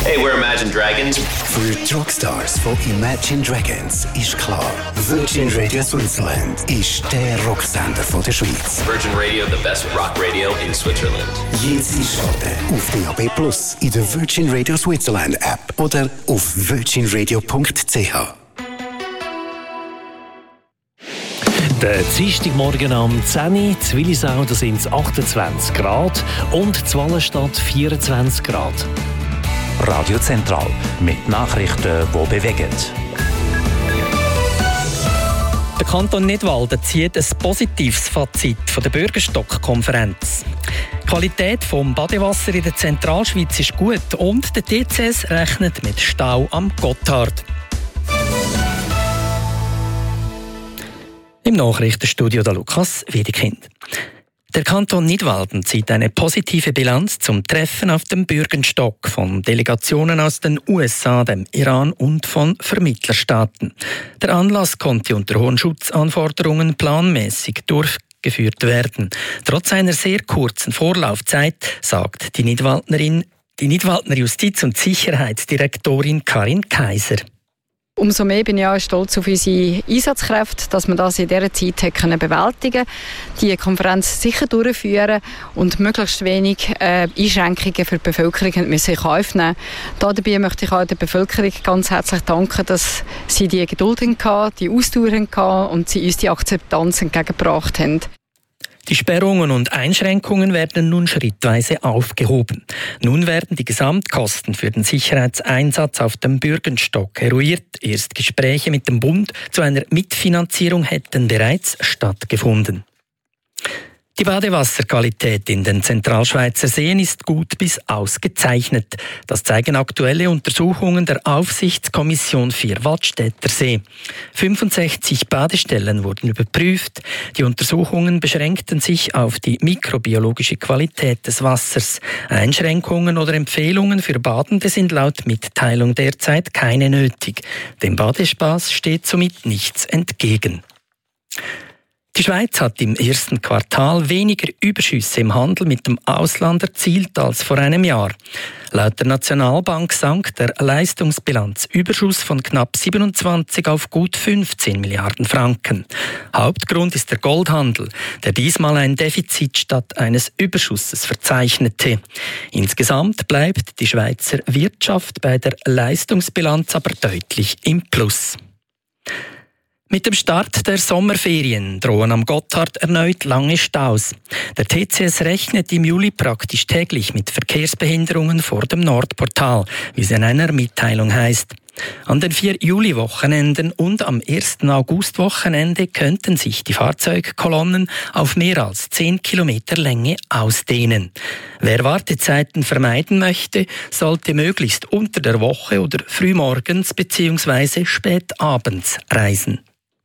Hey, we're Imagine Dragons. Für die Rockstars von Imagine Dragons ist klar, Virgin Radio Switzerland ist der Rocksender von der Schweiz. Virgin Radio, the best rock radio in Switzerland. Jetzt schalten auf DAB+, in der Virgin Radio Switzerland App oder auf virginradio.ch. Der Dienstagmorgen am 10 Uhr, Willisau, da sind es 28 Grad und Zwallenstadt 24 Grad. Radio Zentral mit Nachrichten, die bewegen. Der Kanton Nidwalden zieht ein positives Fazit von der Bürgerstock-Konferenz. Die Qualität des Badewasser in der Zentralschweiz ist gut und der TCS rechnet mit Stau am Gotthard. Im Nachrichtenstudio der Lukas Wiedekind. Der Kanton Nidwalden zieht eine positive Bilanz zum Treffen auf dem Bürgenstock von Delegationen aus den USA, dem Iran und von Vermittlerstaaten. Der Anlass konnte unter hohen Schutzanforderungen planmäßig durchgeführt werden. Trotz einer sehr kurzen Vorlaufzeit, sagt die Nidwaldner Justiz- und Sicherheitsdirektorin Karin Kaiser. Umso mehr bin ich auch stolz auf unsere Einsatzkräfte, dass wir das in dieser Zeit bewältigen konnten, die Konferenz sicher durchführen und möglichst wenig Einschränkungen für die Bevölkerung müssen in Kauf nehmen. Dabei möchte ich auch der Bevölkerung ganz herzlich danken, dass sie die Geduld hatten, die Ausdauer hatten und sie uns die Akzeptanz entgegengebracht haben. Die Sperrungen und Einschränkungen werden nun schrittweise aufgehoben. Nun werden die Gesamtkosten für den Sicherheitseinsatz auf dem Bürgenstock eruiert. Erst Gespräche mit dem Bund zu einer Mitfinanzierung hätten bereits stattgefunden. Die Badewasserqualität in den Zentralschweizer Seen ist gut bis ausgezeichnet. Das zeigen aktuelle Untersuchungen der Aufsichtskommission Vierwaldstätter See. 65 Badestellen wurden überprüft. Die Untersuchungen beschränkten sich auf die mikrobiologische Qualität des Wassers. Einschränkungen oder Empfehlungen für Badende sind laut Mitteilung derzeit keine nötig. Dem Badespaß steht somit nichts entgegen. Die Schweiz hat im ersten Quartal weniger Überschüsse im Handel mit dem Ausland erzielt als vor einem Jahr. Laut der Nationalbank sank der Leistungsbilanzüberschuss von knapp 27 auf gut 15 Milliarden Franken. Hauptgrund ist der Goldhandel, der diesmal ein Defizit statt eines Überschusses verzeichnete. Insgesamt bleibt die Schweizer Wirtschaft bei der Leistungsbilanz aber deutlich im Plus. Mit dem Start der Sommerferien drohen am Gotthard erneut lange Staus. Der TCS rechnet im Juli praktisch täglich mit Verkehrsbehinderungen vor dem Nordportal, wie es in einer Mitteilung heißt. An den 4 Juli-Wochenenden und am 1. August-Wochenende könnten sich die Fahrzeugkolonnen auf mehr als 10 Kilometer Länge ausdehnen. Wer Wartezeiten vermeiden möchte, sollte möglichst unter der Woche oder frühmorgens bzw. spät abends reisen.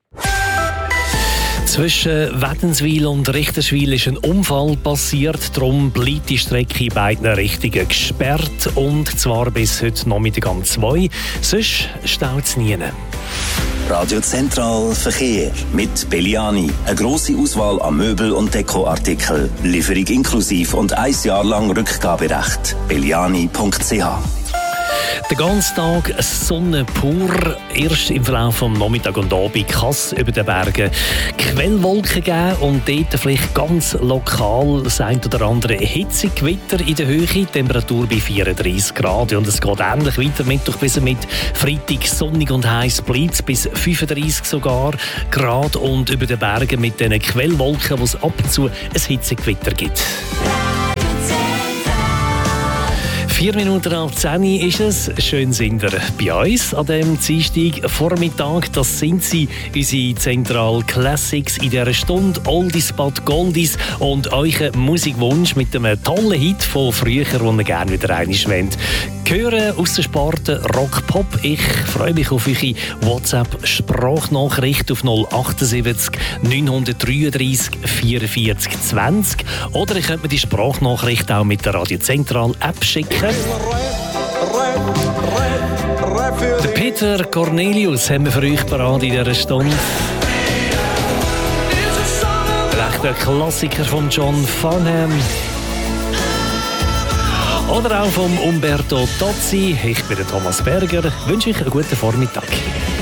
Zwischen Wädenswil und Richterswil ist ein Unfall passiert, darum bleibt die Strecke in beiden Richtungen gesperrt und zwar bis heute Nachmittag um 2. Sonst staut es nie. Radio Zentral Verkehr mit Belliani. Eine grosse Auswahl an Möbel- und Dekoartikeln. Lieferung inklusive und 1 Jahr lang Rückgaberecht. Belliani.ch. Den ganzen Tag Sonne pur. Erst im Verlauf vom Nachmittag und Abend kann es über den Bergen Quellwolken geben und dort vielleicht ganz lokal das ein oder andere Hitzegewitter in der Höhe. Temperatur bei 34 Grad. Und es geht ähnlich weiter Mittwoch bis mit Freitag sonnig und heiß bleibt bis 35 sogar Grad und über den Bergen mit diesen Quellwolken, wo es ab und zu ein Hitzegewitter gibt. 4 Minuten nach 10 ist es. Schön sind ihr bei uns an diesem Dienstagvormittag. Das sind sie, unsere Zentral Classics in dieser Stunde. Oldies but Goldies und euren Musikwunsch mit einem tollen Hit von früher, den ihr gerne wieder einmal wollt. Hören aus der Sparte Rock Pop. Ich freue mich auf eure WhatsApp-Sprachnachricht auf 078 933 44 20. Oder ihr könnt mir die Sprachnachricht auch mit der Radio Zentral App schicken. Der Peter Cornelius haben wir für euch parat in dieser Stunde. Der Klassiker von John Farnham. Oder auch vom Umberto Tozzi. Ich bin der Thomas Berger. Wünsche euch einen guten Vormittag.